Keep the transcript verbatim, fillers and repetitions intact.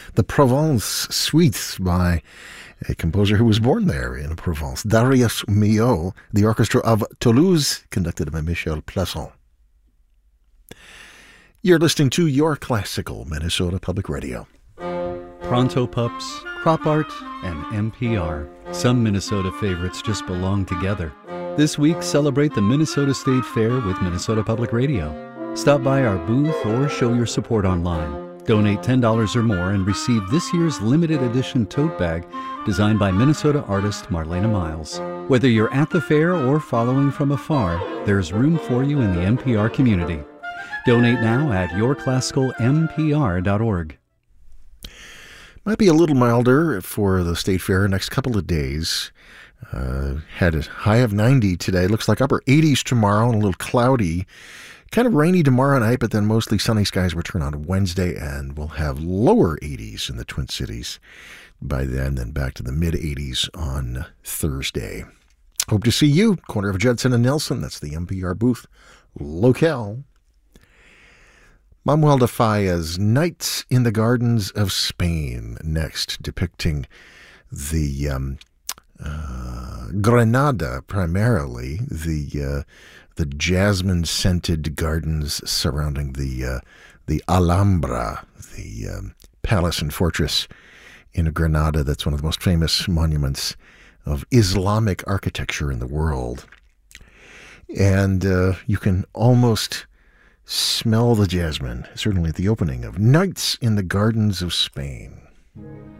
the Provence Suite by a composer who was born there in Provence, Darius Milhaud, the Orchestra of Toulouse, conducted by Michel Plasson. You're listening to Your Classical Minnesota Public Radio. Pronto Pups, Crop Art, and M P R. Some Minnesota favorites just belong together. This week, celebrate the Minnesota State Fair with Minnesota Public Radio. Stop by our booth or show your support online. Donate ten dollars or more and receive this year's limited edition tote bag designed by Minnesota artist Marlena Miles. Whether you're at the fair or following from afar, there's room for you in the M P R community. Donate now at your classical m p r dot org. Might be a little milder for the State Fair next couple of days. Uh, had a high of ninety today. Looks like upper eighties tomorrow and a little cloudy. Kind of rainy tomorrow night, but then mostly sunny skies return on Wednesday, and we'll have lower eighties in the Twin Cities by then, then back to the mid-eighties on Thursday. Hope to see you, corner of Judson and Nelson. That's the M P R booth locale. Manuel de Falla's Nights in the Gardens of Spain, next, depicting the um, uh, Granada, primarily, the uh, the jasmine-scented gardens surrounding the uh, the Alhambra, the um, palace and fortress in Granada. That's one of the most famous monuments of Islamic architecture in the world. And uh, you can almost smell the jasmine, certainly at the opening of Nights in the Gardens of Spain.